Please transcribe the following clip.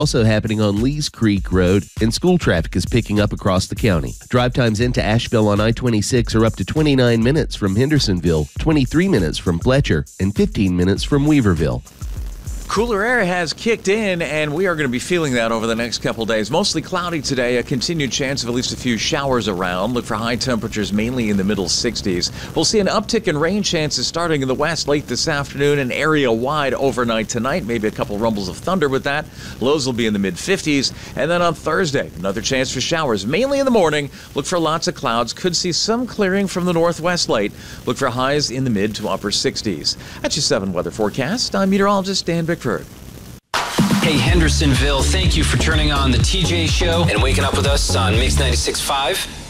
Also happening on Lees Creek Road, and school traffic is picking up across the county. Drive times into Asheville on I-26 are up to 29 minutes from Hendersonville, 23 minutes from Fletcher, and 15 minutes from Weaverville. Cooler air has kicked in, and we are going to be feeling that over the next couple days. Mostly cloudy today, a continued chance of at least a few showers around. Look for high temperatures mainly in the middle 60s. We'll see an uptick in rain chances starting in the west late this afternoon and area-wide overnight tonight. Maybe a couple rumbles of thunder with that. Lows will be in the mid-50s. And then on Thursday, another chance for showers, mainly in the morning. Look for lots of clouds. Could see some clearing from the northwest late. Look for highs in the mid to upper 60s. That's your 7 weather forecast. I'm meteorologist Dan Bickford. Hey, Hendersonville, thank you for turning on the TJ Show and waking up with us on Mix 96.5.